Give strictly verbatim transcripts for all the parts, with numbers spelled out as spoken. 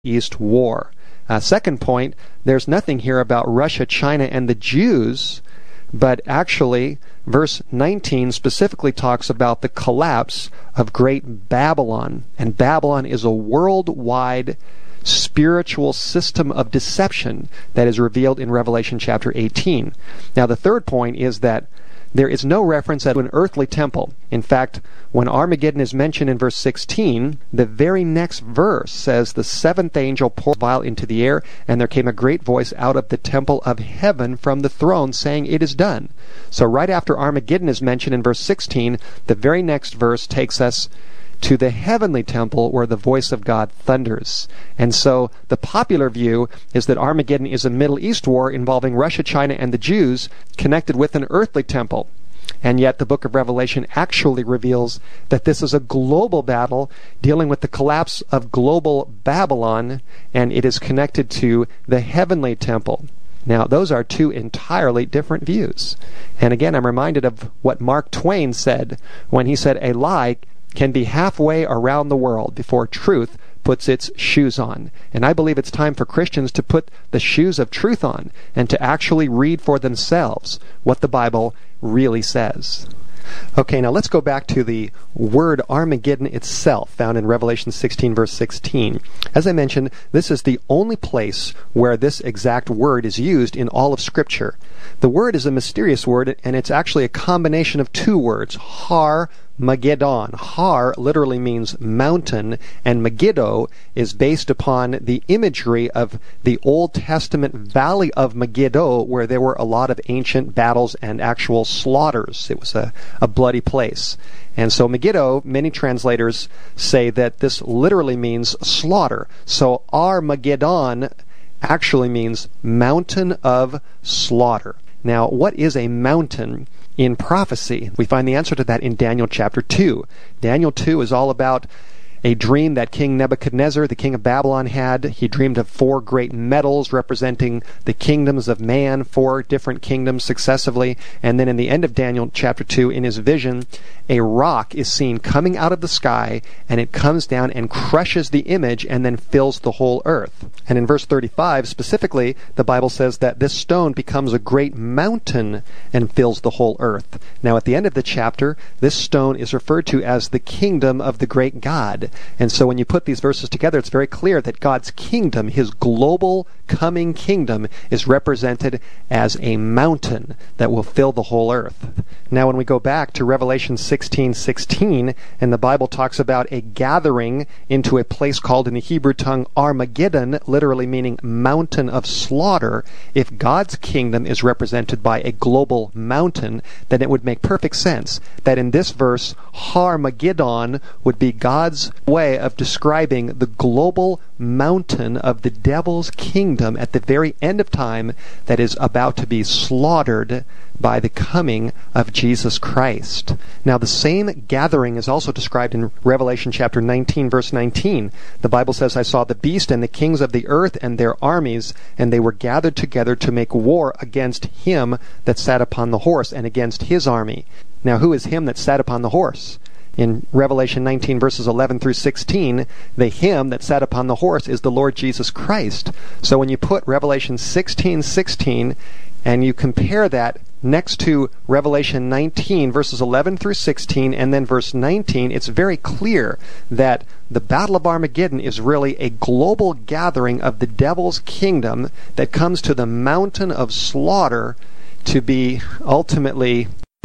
East war. Uh, second point, there's nothing here about Russia, China, and the Jews, but actually, verse nineteen specifically talks about the collapse of great Babylon. And Babylon is a worldwide spiritual system of deception that is revealed in Revelation chapter eighteen. Now, the third point is that there is no reference to an earthly temple. In fact, when Armageddon is mentioned in verse sixteen, the very next verse says, "The seventh angel poured vial into the air, and there came a great voice out of the temple of heaven from the throne, saying, 'It is done.'" So right after Armageddon is mentioned in verse sixteen, the very next verse takes us to the heavenly temple where the voice of God thunders. And so the popular view is that Armageddon is a Middle East war involving Russia, China, and the Jews connected with an earthly temple. And yet the book of Revelation actually reveals that this is a global battle dealing with the collapse of global Babylon, and it is connected to the heavenly temple. Now, those are two entirely different views. And again, I'm reminded of what Mark Twain said when he said, "A lie can be halfway around the world before truth puts its shoes on." And I believe it's time for Christians to put the shoes of truth on and to actually read for themselves what the Bible really says. Okay, now let's go back to the word Armageddon itself, found in Revelation sixteen, verse sixteen. As I mentioned, this is the only place where this exact word is used in all of Scripture. The word is a mysterious word, and it's actually a combination of two words, Har Magedon. Har literally means mountain, and Megiddo is based upon the imagery of the Old Testament Valley of Megiddo, where there were a lot of ancient battles and actual slaughters. It was a, a bloody place. And so Megiddo, many translators say that this literally means slaughter. So Armageddon actually means mountain of slaughter. Now, what is a mountain in prophecy? We find the answer to that in Daniel chapter two. Daniel two is all about a dream that King Nebuchadnezzar, the king of Babylon, had. He dreamed of four great metals representing the kingdoms of man, four different kingdoms successively. And then in the end of Daniel chapter two, in his vision, a rock is seen coming out of the sky, and it comes down and crushes the image and then fills the whole earth. And in verse thirty-five, specifically, the Bible says that this stone becomes a great mountain and fills the whole earth. Now, at the end of the chapter, this stone is referred to as the kingdom of the great God. And so when you put these verses together, it's very clear that God's kingdom, his global coming kingdom, is represented as a mountain that will fill the whole earth. Now, when we go back to Revelation sixteen sixteen, and the Bible talks about a gathering into a place called in the Hebrew tongue Armageddon, literally meaning mountain of slaughter, if God's kingdom is represented by a global mountain, then it would make perfect sense that in this verse, Harmageddon would be God's way of describing the global mountain of the devil's kingdom at the very end of time that is about to be slaughtered by the coming of Jesus Christ. Now, the same gathering is also described in Revelation chapter nineteen, verse nineteen. The Bible says, "I saw the beast and the kings of the earth and their armies, and they were gathered together to make war against him that sat upon the horse and against his army." Now, who is him that sat upon the horse? In Revelation nineteen, verses eleven through sixteen, the him that sat upon the horse is the Lord Jesus Christ. So when you put Revelation sixteen sixteen and you compare that next to Revelation nineteen, verses eleven through sixteen, and then verse nineteen, it's very clear that the Battle of Armageddon is really a global gathering of the devil's kingdom that comes to the mountain of slaughter to be ultimately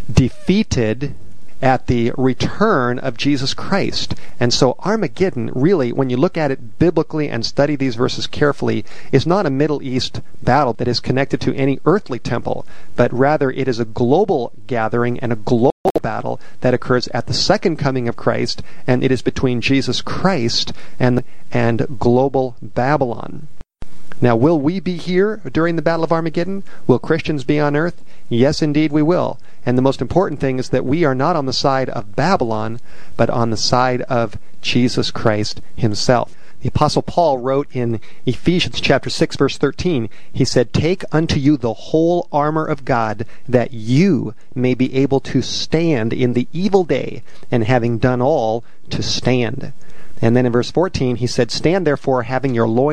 defeated at the return of Jesus Christ. And so Armageddon, really, when you look at it biblically and study these verses carefully, is not a Middle East battle that is connected to any earthly temple, but rather it is a global gathering and a global battle that occurs at the second coming of Christ, and it is between Jesus Christ and, and global Babylon. Now, will we be here during the Battle of Armageddon? Will Christians be on earth? Yes, indeed we will. And the most important thing is that we are not on the side of Babylon, but on the side of Jesus Christ himself. The Apostle Paul wrote in Ephesians chapter six, verse thirteen, he said, "Take unto you the whole armor of God, that you may be able to stand in the evil day, and having done all, to stand." And then in verse fourteen, he said, "Stand therefore, having your loins